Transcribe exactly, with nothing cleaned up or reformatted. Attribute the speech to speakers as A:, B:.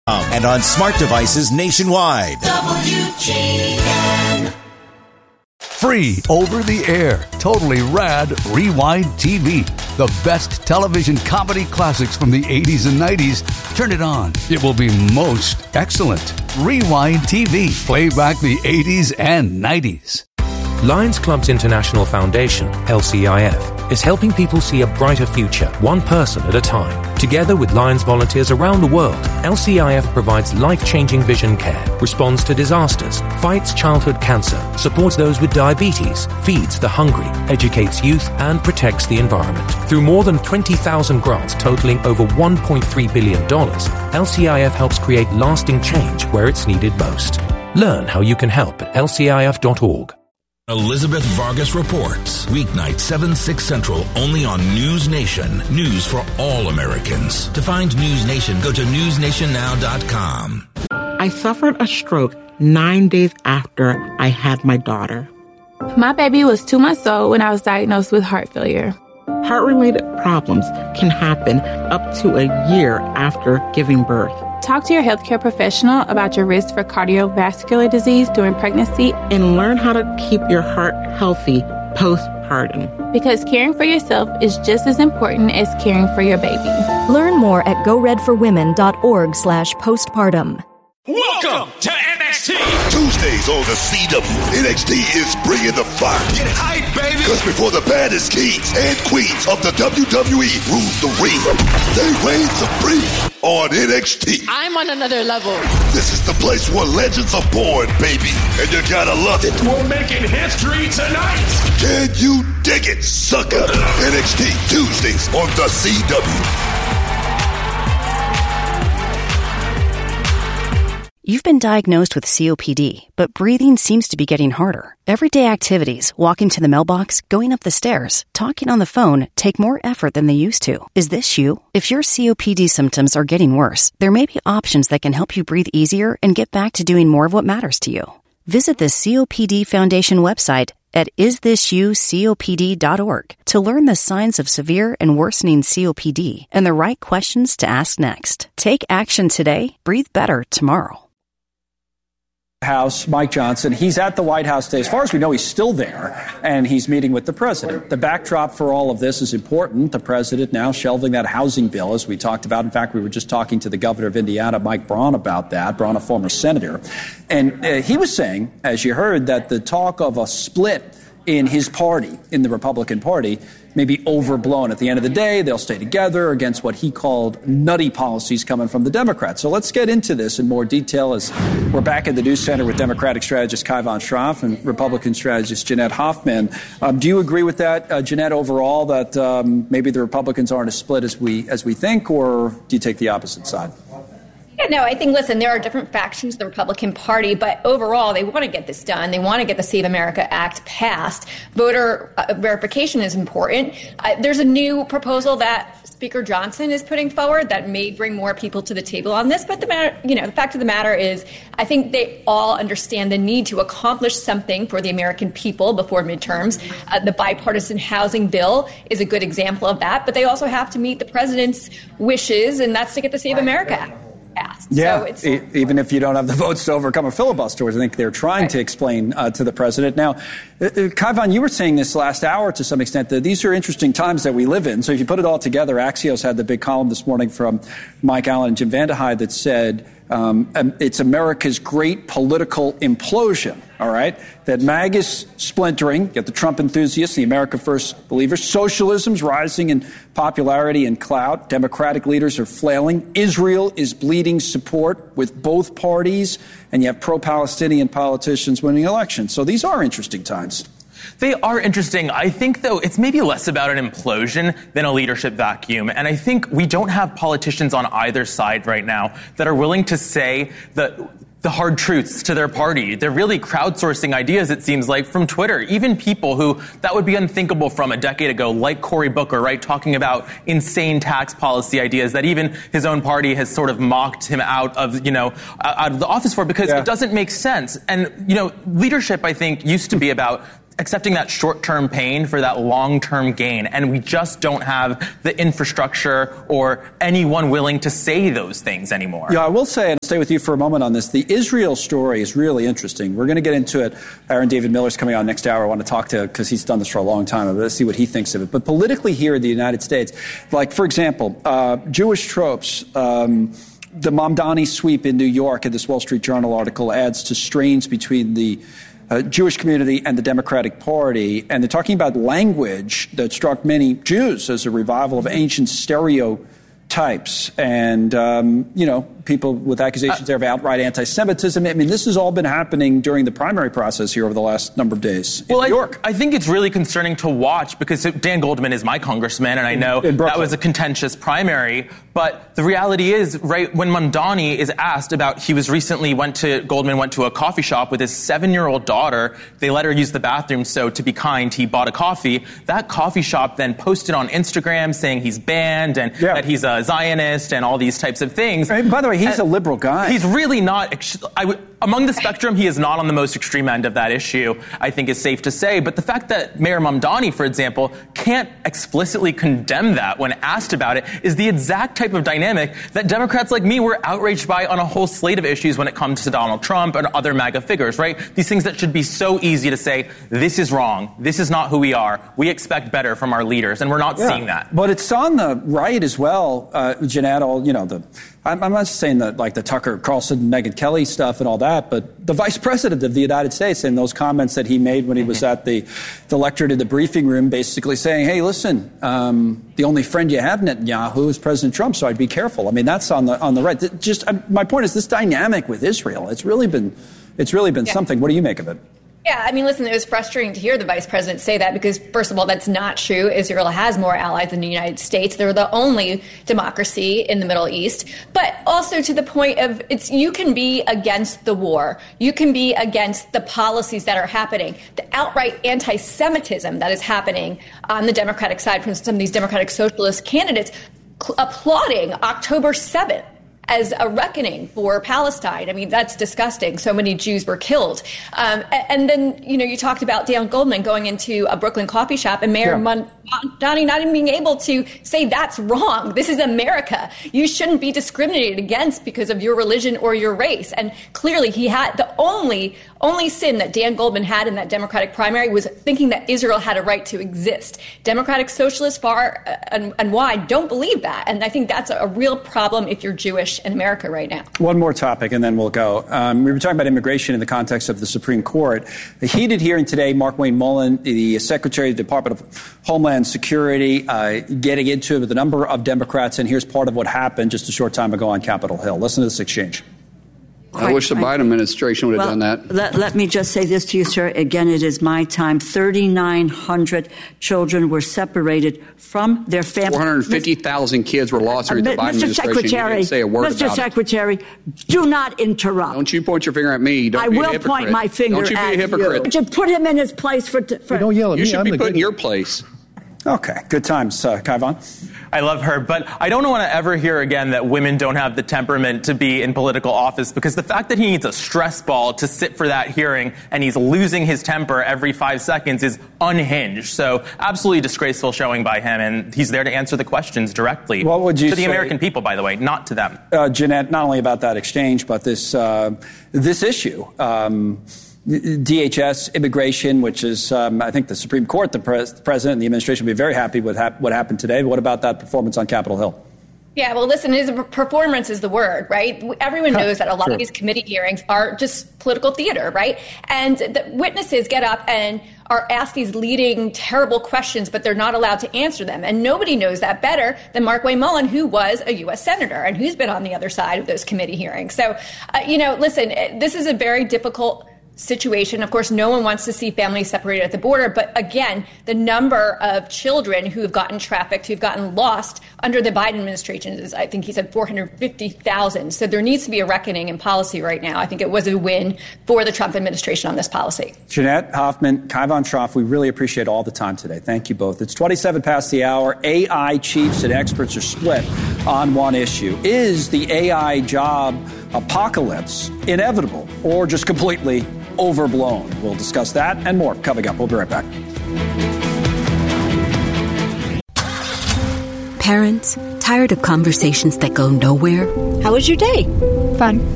A: And on smart devices nationwide.
B: W G N.
C: Free over the air, totally rad Rewind T V. The best television comedy classics from the eighties and nineties. Turn it on. It will be most excellent. Rewind T V. Play back the eighties and nineties.
D: Lions Clubs International Foundation, L C I F, is helping people see a brighter future, one person at a time. Together with Lions volunteers around the world, L C I F provides life-changing vision care, responds to disasters, fights childhood cancer, supports those with diabetes, feeds the hungry, educates youth, and protects the environment. Through more than twenty thousand grants totaling over one point three billion dollars, L C I F helps create lasting change where it's needed most. Learn how you can help at L C I F dot org.
E: Elizabeth Vargas reports. Weeknight, seven, six Central, only on News Nation. News for all Americans. To find News Nation, go to news nation now dot com.
F: I suffered a stroke nine days after I had my daughter.
G: My baby was two months old when I was diagnosed with heart failure.
F: Heart-related problems can happen up to a year after giving birth.
G: Talk to your healthcare professional about your risk for cardiovascular disease during pregnancy
F: and learn how to keep your heart healthy postpartum.
G: Because caring for yourself is just as important as caring for your baby.
H: Learn more at go red for women dot org slash postpartum.
I: Welcome to N X T!
J: Tuesdays on the C W, N X T is bringing the fire.
I: Get hype, baby!
J: Because before the baddest kings and queens of the W W E rule the ring, they reign supreme on N X T.
K: I'm on another level.
J: This is the place where legends are born, baby, and you gotta love it.
I: We're making history tonight!
J: Can you dig it, sucker? N X T, Tuesdays on the C W.
H: You've been diagnosed with C O P D, but breathing seems to be getting harder. Everyday activities, walking to the mailbox, going up the stairs, talking on the phone, take more effort than they used to. Is this you? If your C O P D symptoms are getting worse, there may be options that can help you breathe easier and get back to doing more of what matters to you. Visit the C O P D Foundation website at is this you copd dot org to learn the signs of severe and worsening C O P D and the right questions to ask next. Take action today. Breathe better tomorrow.
L: House, Mike Johnson. He's at the White House today. As far as we know, he's still there, and he's meeting with the president. The backdrop for all of this is important. The president now shelving that housing bill, as we talked about. In fact, we were just talking to the governor of Indiana, Mike Braun, about that. Braun, a former senator. And uh, he was saying, as you heard, that the talk of a split in his party, in the Republican Party, may be overblown. At the end of the day, they'll stay together against what he called nutty policies coming from the Democrats. So let's get into this in more detail as we're back at the News Center with Democratic strategist Kai Von Schroff and Republican strategist Jeanette Hoffman. Um, do you agree with that, uh, Jeanette, overall, that um, maybe the Republicans aren't as split as we as we think, or do you take the opposite side?
M: Yeah, no, I think, listen, there are different factions of the Republican Party, but overall, they want to get this done. They want to get the Save America Act passed. Voter uh, verification is important. Uh, there's a new proposal that Speaker Johnson is putting forward that may bring more people to the table on this. But the matter, you know, the fact of the matter is, I think they all understand the need to accomplish something for the American people before midterms. Uh, the bipartisan housing bill is a good example of that. But they also have to meet the president's wishes, and that's to get the Save America Act passed.
L: Yeah,
M: so it's,
L: e- even if you don't have the votes to overcome a filibuster, which I think they're trying right. to explain uh, to the president. Now, uh, uh, Kai Von, you were saying this last hour to some extent that these are interesting times that we live in. So if you put it all together, Axios had the big column this morning from Mike Allen and Jim Vandehei that said um, um, it's America's great political implosion. All right, that MAGA's splintering, get the Trump enthusiasts, the America First believers. Socialism's rising in popularity and clout. Democratic leaders are flailing. Israel is bleeding support with both parties. And you have pro-Palestinian politicians winning elections. So these are interesting times.
N: They are interesting. I think, though, it's maybe less about an implosion than a leadership vacuum. And I think we don't have politicians on either side right now that are willing to say that the hard truths to their party. They're really crowdsourcing ideas, it seems like, from Twitter. Even people who that would be unthinkable from a decade ago, like Cory Booker, right, talking about insane tax policy ideas that even his own party has sort of mocked him out of, you know, out of the office for because yeah. it doesn't make sense. And, you know, leadership, I think, used to be about accepting that short-term pain for that long-term gain. And we just don't have the infrastructure or anyone willing to say those things anymore.
L: Yeah, I will say, and I'll stay with you for a moment on this, the Israel story is really interesting. We're going to get into it. Aaron David Miller's coming on next hour. I want to talk to, because he's done this for a long time. Let's see what he thinks of it. But politically here in the United States, like, for example, uh, Jewish tropes, um, the Mamdani sweep in New York in this Wall Street Journal article adds to strains between the uh, Jewish community and the Democratic Party. And they're talking about language that struck many Jews as a revival of ancient stereotypes. And, um, you know, people with accusations there of outright anti-Semitism. I mean, this has all been happening during the primary process here over the last number of days in
N: well,
L: New
N: I,
L: York.
N: I think it's really concerning to watch because Dan Goldman is my congressman, and I know that was a contentious primary. But the reality is, right, when Mamdani is asked about, he was recently went to, Goldman went to a coffee shop with his seven-year-old daughter. They let her use the bathroom, so to be kind, he bought a coffee. That coffee shop then posted on Instagram saying he's banned and yeah. that he's a Zionist and all these types of things.
L: Right, by the way, he's and a liberal guy.
N: He's really not, I w- among the spectrum, he is not on the most extreme end of that issue, I think is safe to say. But the fact that Mayor Mamdani, for example, can't explicitly condemn that when asked about it is the exact type of dynamic that Democrats like me were outraged by on a whole slate of issues when it comes to Donald Trump and other MAGA figures, right? These things that should be so easy to say, this is wrong, this is not who we are, we expect better from our leaders, and we're not yeah. seeing that.
L: But it's on the right as well, uh, Jeanette, all, you know, the, I'm, I'm not saying that like the Tucker Carlson, Megyn Kelly stuff and all that, but the vice president of the United States and those comments that he made when he was at the, the lectern in the briefing room, basically saying, hey, listen, um, the only friend you have, Netanyahu, is President Trump, so I'd be careful. I mean, that's on the on the right. Just uh, my point is this dynamic with Israel. It's really been, it's really been yeah. something. What do you make of it?
M: Yeah, I mean, listen, it was frustrating to hear the vice president say that because, first of all, that's not true. Israel has more allies than the United States. They're the only democracy in the Middle East. But also to the point of it's you can be against the war. You can be against the policies that are happening. The outright anti-Semitism that is happening on the Democratic side from some of these Democratic socialist candidates cl- applauding October seventh. As a reckoning for Palestine. I mean, that's disgusting. So many Jews were killed. Um, and then, you know, you talked about Dan Goldman going into a Brooklyn coffee shop and Mayor yeah. Mamdani not even being able to say that's wrong. This is America. You shouldn't be discriminated against because of your religion or your race. And clearly he had the only only sin that Dan Goldman had in that Democratic primary was thinking that Israel had a right to exist. Democratic socialists far and, and wide don't believe that. And I think that's a, a real problem if you're Jewish in America right now.
L: One more topic, and then we'll go. Um, we were talking about immigration in the context of the Supreme Court. The heated hearing today, Mark Wayne Mullen, the Secretary of the Department of Homeland Security, uh, getting into it with a number of Democrats, and here's part of what happened just a short time ago on Capitol Hill. Listen to this exchange.
K: Quite I wish the Biden administration would have
O: well,
K: done that.
O: Let, let me just say this to you, sir. Again, it is my time. thirty-nine hundred children were separated from their families.
K: four hundred fifty thousand kids were lost during uh, the Biden
O: Mister
K: administration.
O: Secretary,
K: you didn't say a word
O: Mister
K: about
O: Secretary,
K: it.
O: do not interrupt.
K: Don't you point your finger at me. Don't
O: I
K: be
O: will
K: a hypocrite.
O: point my finger
K: Don't you be
O: at
K: a hypocrite.
O: you. Would you put him in his place for... for
P: you don't yell at
K: you
P: me.
K: should
P: I'm
K: be
P: the
K: put in
P: good
K: your place.
L: Okay, good times. Uh, Kai Von?
N: I love her, but I don't want to ever hear again that women don't have the temperament to be in political office, because the fact that he needs a stress ball to sit for that hearing and he's losing his temper every five seconds is unhinged. So absolutely disgraceful showing by him, and he's there to answer the questions directly.
L: What would you
N: to the
L: say,
N: American people, by the way, not to them.
L: Uh, Jeanette, not only about that exchange, but this, uh, this issue. Um, D H S, immigration, which is, um, I think the Supreme Court, the, pres- the president and the administration will be very happy with ha- what happened today. But what about that performance on Capitol Hill?
M: Yeah, well, listen, his performance is the word, right? Everyone knows that a lot
L: sure.
M: of these committee hearings are just political theater, right? And the witnesses get up and are asked these leading, terrible questions, but they're not allowed to answer them. And nobody knows that better than Mark Wayne Mullen, who was a U S senator and who's been on the other side of those committee hearings. So, uh, you know, listen, this is a very difficult situation. Of course, no one wants to see families separated at the border. But again, the number of children who have gotten trafficked, who've gotten lost under the Biden administration is, I think he said, four hundred fifty thousand. So there needs to be a reckoning in policy right now. I think it was a win for the Trump administration on this policy.
L: Jeanette Hoffman, Kai Von Schroff, we really appreciate all the time today. Thank you both. It's twenty-seven past the hour. A I chiefs and experts are split on one issue. Is the A I job apocalypse inevitable or just completely overblown? We'll discuss that and more coming up. We'll be right back.
P: Parents, tired of conversations that go nowhere?
Q: How was your day?
G: Fun.